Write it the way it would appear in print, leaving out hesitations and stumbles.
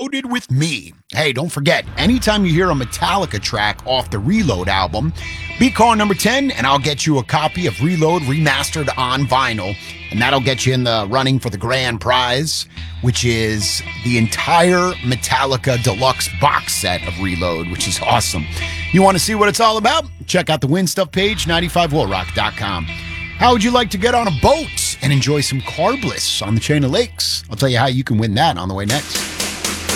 Reloaded with me. Hey, don't forget, anytime you hear a Metallica track off the Reload album, be caller number 10 and I'll get you a copy of Reload remastered on vinyl. And that'll get you in the running for the grand prize, which is the entire Metallica deluxe box set of Reload, which is awesome. You want to see what it's all about? Check out the Win Stuff page, 95willrock.com. How would you like to get on a boat and enjoy some carbless on the chain of lakes? I'll tell you how you can win that on the way next.